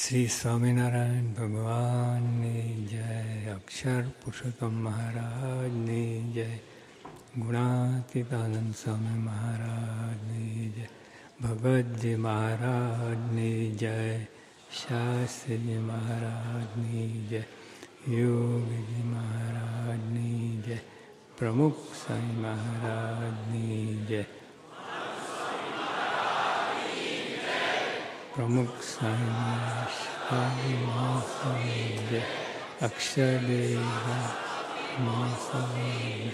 શ્રી સ્વામિનારાયણ ભગવાનની જય, અક્ષર પુરુષોત્તમ મહારાજની જય, ગુણાતીતાનંદ સ્વામી મહારાજની જય, ભગતજી મહારાજની જય, શાસ્ત્રીજી મહારાજની જય, યોગીજી મહારાજની જય, પ્રમુખ સ્વામી મહારાજની જય, પ્રમુખ સ્વામી મહારાજની જય, અક્ષરદેવ મહારાજની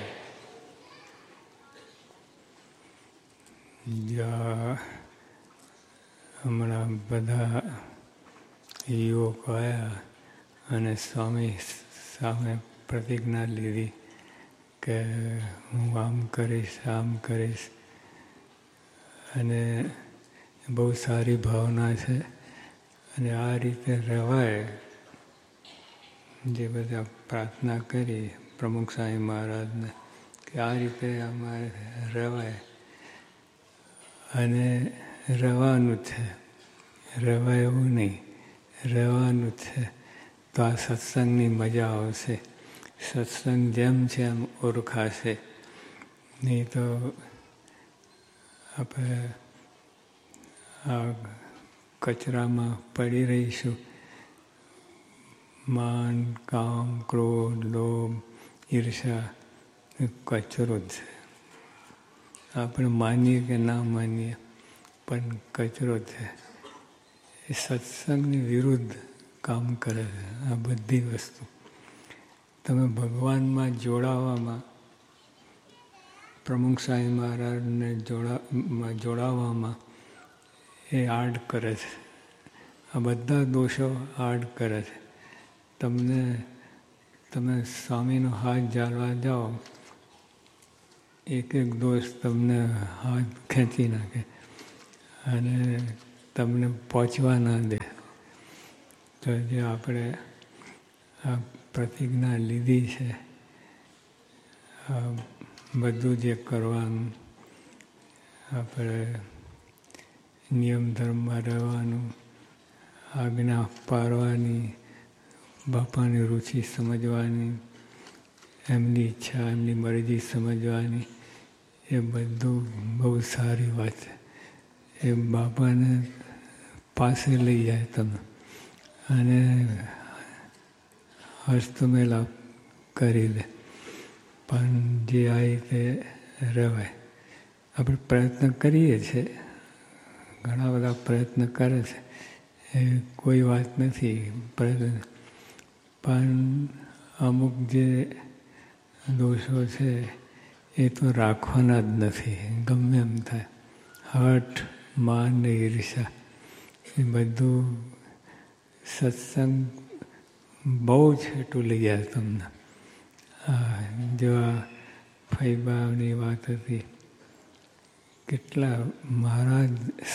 જય. હમણાં બધા યુવકો આવ્યા અને સ્વામી સામે પ્રતિજ્ઞા લીધી કે હું આમ કરીશ આમ કરીશ, અને બહુ સારી ભાવના છે અને આ રીતે રહેવાય. જે બધા પ્રાર્થના કરી પ્રમુખ સ્વામી મહારાજને કે આ રીતે અમારે રહેવાય અને રહેવાનું છે, રહેવાય એવું નહીં, રહેવાનું છે. તો આ સત્સંગની મજા આવશે, સત્સંગ જેમ છે એમ ઓળખાશે. નહીં તો આપણે આ કચરામાં પડી રહીશું. માન, કામ, ક્રોધ, લોભ, ઈર્ષા કચરો જ છે. આપણે માનીએ કે ના માનીએ પણ કચરો છે. એ સત્સંગની વિરુદ્ધ કામ કરે છે આ બધી વસ્તુ. તમે ભગવાનમાં જોડાવામાં, પ્રમુખ સ્વામી મહારાજને જોડાવામાં એ આડ કરે છે. આ બધા દોષો આડ કરે છે. તમે સ્વામીનો હાથ ઝાલવા જાઓ, એક એક દોષ તમને હાથ ખેંચી નાખે અને તમને પહોંચવા ના દે. તો જે આપણે આ પ્રતિજ્ઞા લીધી છે, આ બધું જે કરવાનું, આપણે નિયમ ધર્મમાં રહેવાનું, આજ્ઞા પાળવાની, બાપાની રુચિ સમજવાની, એમની ઈચ્છા એમની મરજી સમજવાની, એ બધું બહુ સારી વાત છે. એ બાપાને પાસે લઈ જાય તમે અને હસ્તમેલાપ કરી દે. પણ જે આ રીતે રહેવાય. આપણે પ્રયત્ન કરીએ છીએ, ઘણા બધા પ્રયત્ન કરે છે, એ કોઈ વાત નથી પ્રયત્ન. પણ અમુક જે દોષો છે એ તો રાખવાના જ નથી, ગમે એમ થાય. હઠ, માન ને ઈર્ષા, એ બધું સત્સંગ બહુ છેટું લઈ જાય તમને. જો આ ફૈબાની વાત હતી, કેટલા મહારાજ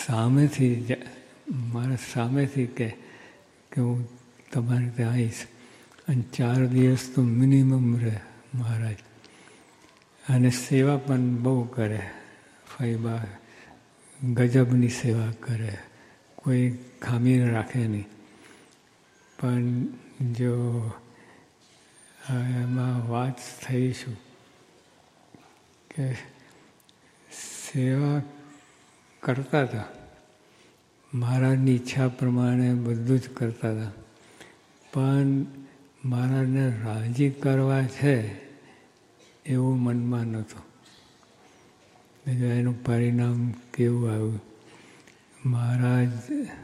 સામેથી કે હું તમારે ત્યાં આવીશ, અને 4 દિવસ તો મિનિમમ રહે મહારાજ. અને સેવા પણ બહુ કરે. ફૈબા ગજબની સેવા કરે, કોઈ ખામી રાખે નહીં. પણ જો એમાં વાત થઈશું કે સેવા કરતા હતા, મહારાજની ઈચ્છા પ્રમાણે બધું જ કરતા હતા, પણ મહારાજને રાજી કરવા છે એવું મનમાં નહોતું. એનું પરિણામ કેવું આવ્યું? મહારાજ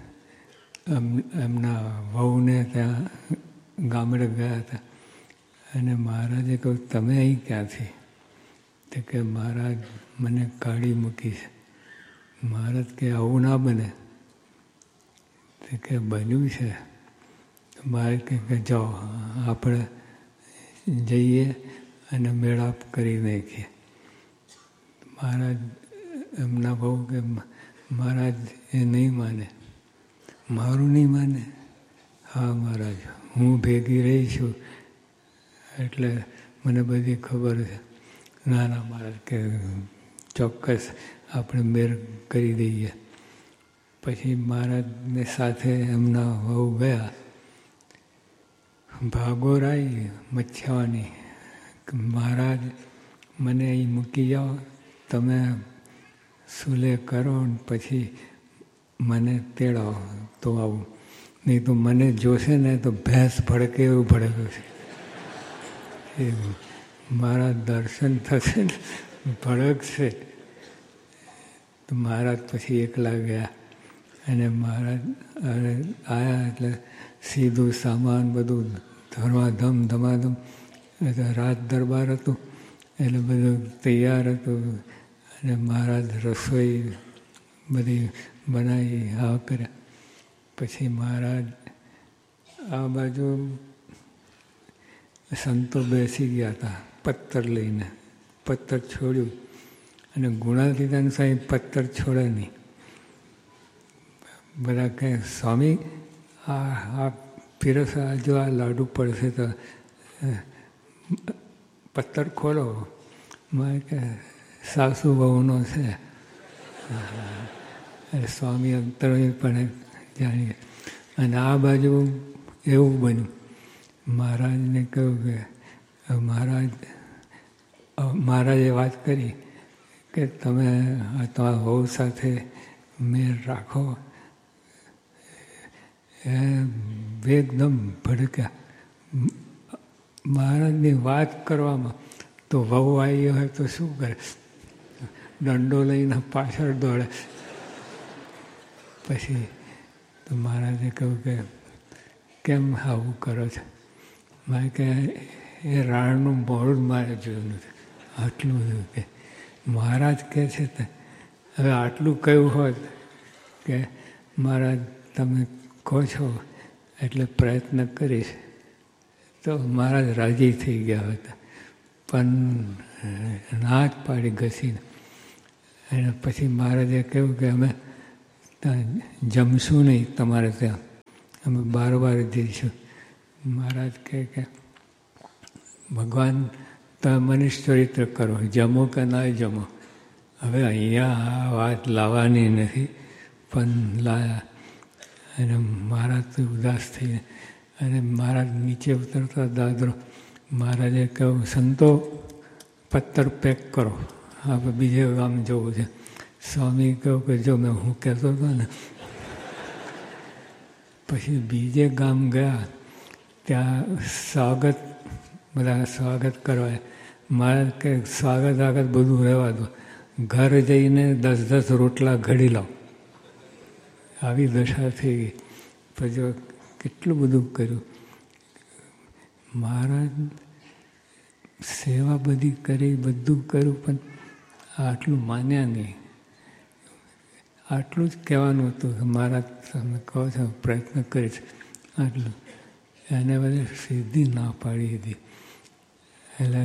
એમના વહુને ત્યાં ગામડે ગયા હતા અને મહારાજે કહ્યું, તમે અહીં ક્યાંથી? તો કે મહારાજ મને કાઢી મૂકી છે. મહારાજ કે આવું ના બને. તો કે બન્યું છે. મહારાજ કે જાઓ આપણે જઈએ અને મેળાપ કરી નાખીએ. મહારાજ એમના બહુ કે મહારાજ એ નહીં માને. મારું નહીં માને? હા મહારાજ, હું ભેગી રહી છું એટલે મને બધી ખબર છે. ના મહારાજ કે ચોક્કસ આપણે મેળ કરી દઈએ. પછી મહારાજને સાથે એમના વહુ ગયા ભાગોરાઈ મચ્છાવાની. મહારાજ મને અહીં મૂકી જાઓ, તમે સુલે કરો પછી મને તેડાવો તો આવું, નહીં તો મને જોશે ને તો ભેંસ ભડકે એવું ભડક્યું છે. એ મારા દર્શન થશે ને ભડકશે. તો મહારાજ પછી એકલા ગયા અને મહારાજ આવ્યા એટલે સીધું સામાન બધું ધમાધમ રાત દરબાર હતું એટલે બધું તૈયાર હતું. અને મહારાજ રસોઈ બધી બનાવી હા કર્યા. પછી મહારાજ આ બાજુ સંતો બેસી ગયા હતા પથ્થર લઈને. પથ્થર છોડ્યું અને ગુણાતીતાન સાહેબ પથ્થર છોડે નહીં. બધા કહે સ્વામી આ પીરસા જો આ લાડુ પડશે તો પથ્થર ખોલો. મારે કે સાસુ વહુનો છે. સ્વામી અંતરપણે જાણીએ. અને આ બાજુ એવું બન્યું, મહારાજને કહ્યું કે મહારાજે વાત કરી કે તમે તમારા વહુ સાથે મેળ રાખો. એકદમ ભડક્યા મહારાજની વાત કરવામાં. તો વહુ આવી હોય તો શું કરે, દંડો લઈને પાછળ દોડે. પછી તો મહારાજે કહ્યું કે કેમ આવું કરો છો? મારે કે એ રાણનું મોડું મારે જોયું નથી. આટલું બધું કે મહારાજ કહે છે તે હવે આટલું કહ્યું હોત કે મહારાજ તમે કહો છો એટલે પ્રયત્ન કરીશ તો મહારાજ રાજી થઈ ગયા હતા. પણ ના જ પાડી ઘસીને. અને પછી મહારાજે કહ્યું કે અમે જમશું નહીં તમારે ત્યાં, અમે બાર જઈશું. મહારાજ કહે કે ભગવાન તમે મનુષ્ય ચરિત્ર કરો, જમો કે ના જમો. હવે અહીંયા આ વાત લાવવાની નથી પણ લાયા. અને મહારાજ તો ઉદાસ થઈને અને મહારાજ નીચે ઉતરતા દાદરો. મહારાજે કહ્યું સંતો પથ્થર પેક કરો, આપણે બીજે ગામ જવું છે. સ્વામી કહ્યું કે જો મેં હું કહેતો હતો ને. પછી બીજે ગામ ગયા, ત્યાં સ્વાગત બધા સ્વાગત કરવા. મહારાજ કે સ્વાગત આગળ બધું રહેવા દો, ઘર જઈને 10 રોટલા ઘડી લાવો. આવી દશા થઈ ગઈ. પછી કેટલું બધું કર્યું. મહારાજ સેવા બધી કરી, બધું કર્યું પણ આટલું માન્યા નહીં. આટલું જ કહેવાનું હતું કે મહારાજ તમે કહો છો પ્રયત્ન કરીશ આટલું. એને બધે સીધી ના પાડી દીધી. એટલે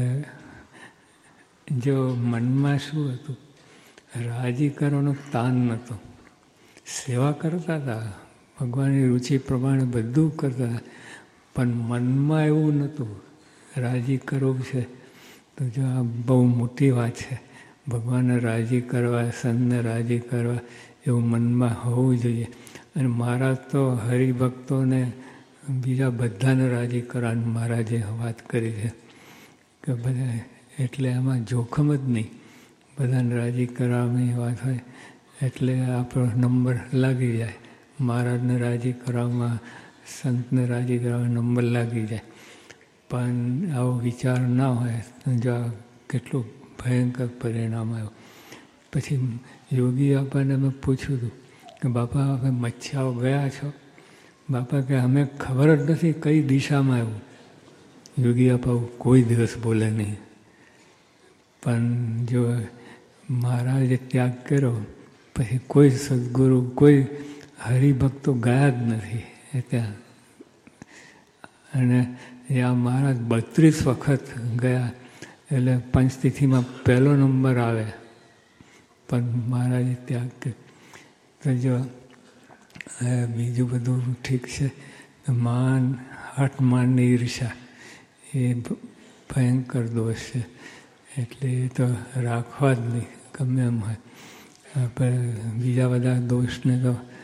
જો મનમાં શું હતું, રાજી કરવાનો તાન નહોતો. સેવા કરતા હતા, ભગવાનની રુચિ પ્રમાણે બધું કરતા હતા, પણ મનમાં એવું નહોતું રાજી કરવું છે તો જો આ બહુ મોટી વાત છે. ભગવાનને રાજી કરવા, સંતને રાજી કરવા એવું મનમાં હોવું જોઈએ. અને મહારાજ તો હરિભક્તોને બીજા બધાને રાજી કરવાની મહારાજે વાત કરી છે કે બધા. એટલે એમાં જોખમ જ નહીં. બધાને રાજી કરવાની વાત હોય એટલે આપણો નંબર લાગી જાય. મહારાજને રાજી કરવામાં, સંતને રાજી કરવામાં નંબર લાગી જાય. પણ આવો વિચાર ના હોય જો કેટલું ભયંકર પરિણામ આવ્યું. પછી યોગી બાપાને મેં પૂછ્યું હતું કે બાપા હવે મચ્છાઓ ગયા છો? બાપા કે અમે ખબર જ નથી કઈ દિશામાં આવ્યું. યોગી બાપા કોઈ દિવસ બોલે નહીં. પણ જો મહારાજે ત્યાગ કર્યો પછી કોઈ સદગુરુ, કોઈ હરિભક્તો ગયા જ નથી ત્યાં. અને આ મહારાજ 32 વખત ગયા એટલે પંચતિથિમાં પહેલો નંબર આવે. પણ મહારાજે ત્યાગ કર્યો. તો જો બીજું બધું ઠીક છે. માન, હઠમાનની ઈર્ષા એ ભયંકર દોષ છે. એટલે એ તો રાખવા જ નહીં ગમે એમ હોય. આપણે બીજા બધા દોષને તો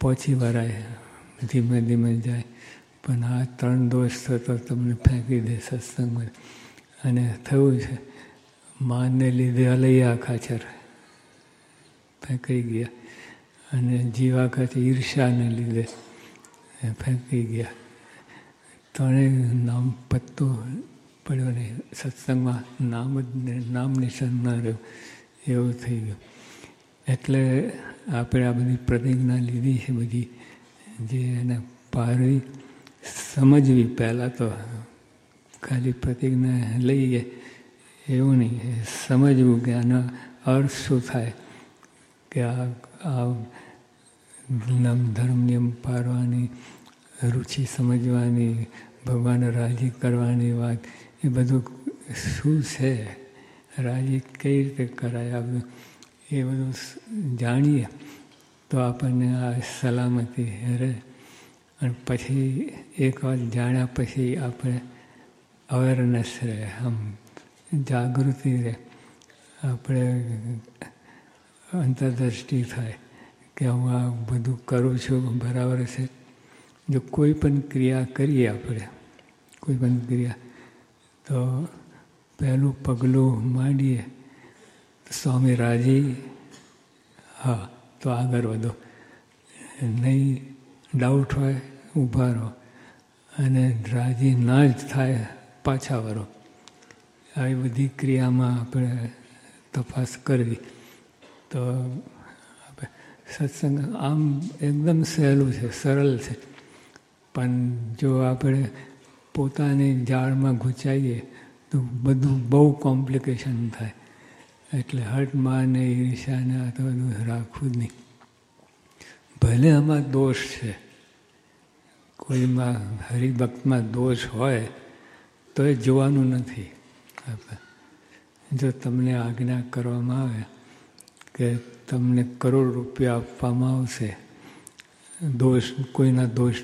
પહોંચી વરાય, ધીમે ધીમે જાય. પણ આ 3 દોષ તો તમને ફેંકી દે સત્સંગમાં. અને થયું છે, માનને લીધે અલૈયા ખાચર ફેંકાઈ ગયા, અને જીવા ખાચર ઈર્ષાને લીધે ફેંકાઈ ગયા. ત્રણેય નામ પત્તો પડ્યો નહીં. સત્સંગમાં નામ નિશાન ના રહ્યું, એવું થઈ ગયું. એટલે આપણે આ બધી પ્રતિજ્ઞા લીધી છે બધી, જે એને પારવી સમજવી. પહેલાં તો ખાલી પ્રતિજ્ઞા લઈએ એવું નહીં, સમજવું કે આનો અર્થ શું થાય, કે આ ધર્મ નિયમ પારવાની, રુચિ સમજવાની, ભગવાનને રાજી કરવાની વાત, એ બધું શું છે, રાજી કઈ રીતે કરાય, આ બધું એ બધું જાણીએ તો આપણને આ સલામતી રહે. અને પછી એક વાર જાણ્યા પછી આપણે અવેરનેસ રહે, આમ જાગૃતિ રહે, આપણે અંતરદ્રષ્ટિ થાય કે હું આ બધું કરું છું બરાબર છે. જો કોઈ પણ ક્રિયા કરીએ આપણે, કોઈ પણ ક્રિયા, તો પહેલું પગલું માંડીએ, સ્વામી રાજી, હા તો આગળ વધો. નહીં ડાઉટ હોય, ઊભા રહો, અને રાજી ના જ થાય પાછા વળો. આવી બધી ક્રિયામાં આપણે તપાસ કરવી. તો સત્સંગ આમ એકદમ સહેલું છે, સરળ છે. પણ જો આપણે પોતાની જાળમાં ઘૂંચાઈએ તો બધું બહુ કોમ્પ્લિકેશન થાય. એટલે હઠમાન ને ઈર્ષાને આ તો બધું રાખવું જ નહીં. ભલે આમાં દોષ છે, કોઈમાં હરિભક્તમાં દોષ હોય તો એ જોવાનું નથી. જો તમને આજ્ઞા કરવામાં આવે કે તમને કરોડ રૂપિયા આપવામાં આવશે, દોષ, કોઈના દોષ